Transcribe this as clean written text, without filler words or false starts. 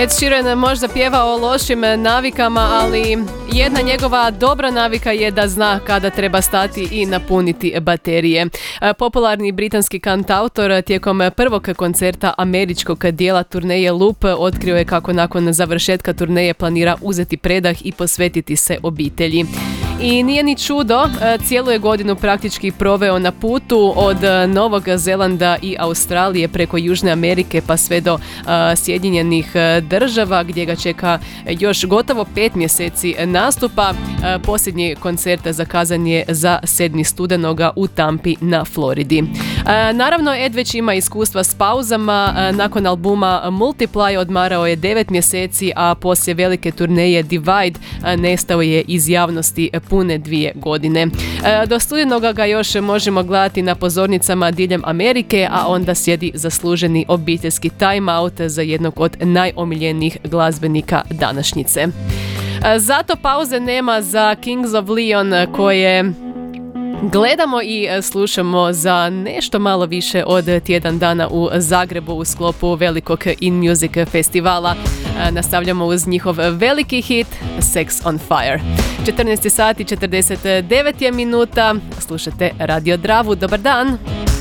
Ed Sheeran možda pjeva o lošim navikama, ali jedna njegova dobra navika je da zna kada treba stati i napuniti baterije. Popularni britanski kantautor tijekom prvog koncerta američkog dijela turneje Loop otkrio je kako nakon završetka turneje planira uzeti predah i posvetiti se obitelji. I nije ni čudo, cijelu je godinu praktički proveo na putu od Novog Zelanda i Australije preko Južne Amerike pa sve do Sjedinjenih država gdje ga čeka još gotovo 5 mjeseci nastupa. Posljednji koncert zakazan je za 7. studenoga u Tampi na Floridi. Naravno, Ed već ima iskustva s pauzama. Nakon albuma Multiply odmarao je 9 mjeseci, a poslije velike turneje Divide nestao je iz javnosti pune 2 godine. Do studenoga ga još možemo gledati na pozornicama diljem Amerike, a onda slijedi zasluženi obiteljski time-out za jednog od najomiljenijih glazbenika današnjice. Zato pauze nema za Kings of Leon koje gledamo i slušamo za nešto malo više od tjedan dana u Zagrebu u sklopu velikog In Music festivala. Nastavljamo uz njihov veliki hit Sex on Fire. 14 sati 49 je minuta. Slušate Radio Dravu. Dobar dan!